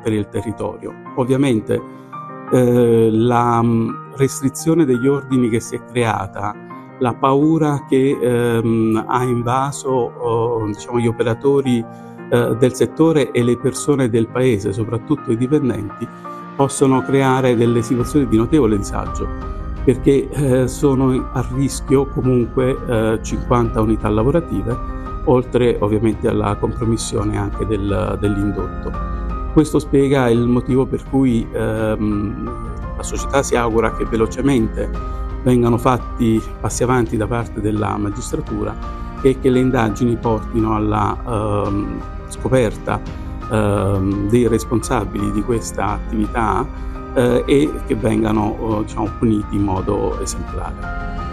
per il territorio. Ovviamente la restrizione degli ordini che si è creata, la paura che ha invaso diciamo, gli operatori del settore e le persone del paese, soprattutto i dipendenti, possono creare delle situazioni di notevole disagio, perché sono a rischio comunque 50 unità lavorative, oltre ovviamente alla compromissione anche dell'indotto. Questo spiega il motivo per cui la società si augura che velocemente vengano fatti passi avanti da parte della magistratura e che le indagini portino alla scoperta dei responsabili di questa attività e che vengano diciamo, puniti in modo esemplare.